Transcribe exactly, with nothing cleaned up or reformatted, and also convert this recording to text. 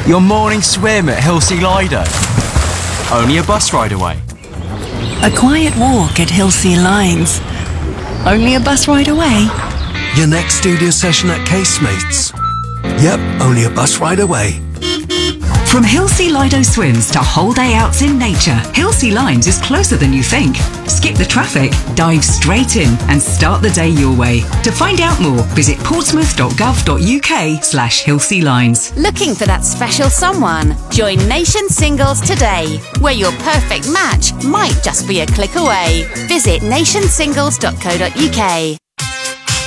Your morning swim at Hilsea Lido. Only a bus ride away. A quiet walk at Hilsea Lines. Only a bus ride away. Your next studio session at Casemates. Yep, only a bus ride away. From Hilsea Lido swims to whole day outs in nature, Hilsea Lines is closer than you think. Skip the traffic, dive straight in and start the day your way. To find out more, visit portsmouth.gov.uk slash Hilsea Lines. Looking for that special someone? Join Nation Singles today, where your perfect match might just be a click away. Visit nation singles dot co dot uk.